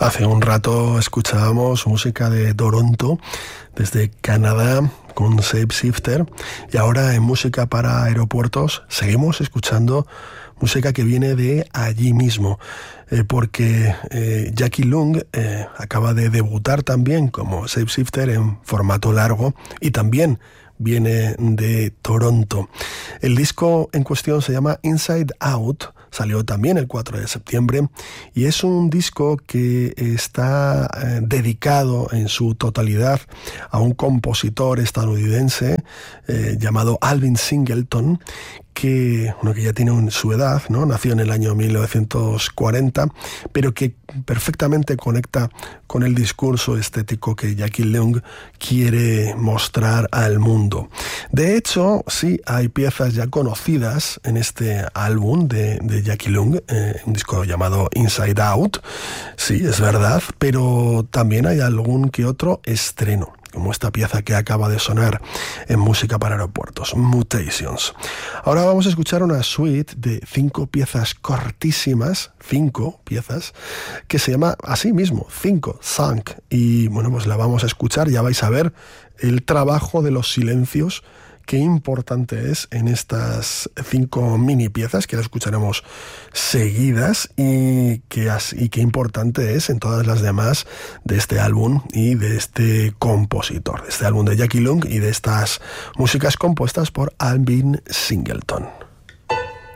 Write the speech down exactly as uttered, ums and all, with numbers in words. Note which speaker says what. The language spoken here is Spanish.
Speaker 1: Hace un rato escuchábamos música de Toronto, desde Canadá, con Shapeshifter, y ahora en Música para Aeropuertos seguimos escuchando música que viene de allí mismo, eh, porque eh, Jackie Lung eh, acaba de debutar también como Shapeshifter en formato largo y también viene de Toronto. El disco en cuestión se llama Inside Out, salió también el cuatro de septiembre y es un disco que está eh, dedicado en su totalidad a un compositor estadounidense eh, llamado Alvin Singleton, que, bueno, que ya tiene su edad, ¿no? Nació en el año mil novecientos cuarenta, pero que perfectamente conecta con el discurso estético que Jackie Lung quiere mostrar al mundo. De hecho, sí, hay piezas ya conocidas en este álbum de, de Jackie Lung, eh, un disco llamado Inside Out, sí, es verdad, pero también hay algún que otro estreno, como esta pieza que acaba de sonar en Música para Aeropuertos, Mutations. Ahora vamos a escuchar una suite de cinco piezas cortísimas, cinco piezas, que se llama así mismo, cinco, Sunk. Y bueno, pues la vamos a escuchar, ya vais a ver el trabajo de los silencios, qué importante es en estas cinco mini piezas que las escucharemos seguidas y qué, y qué importante es en todas las demás de este álbum y de este compositor, de este álbum de Jackie Lung y de estas músicas compuestas por Alvin Singleton.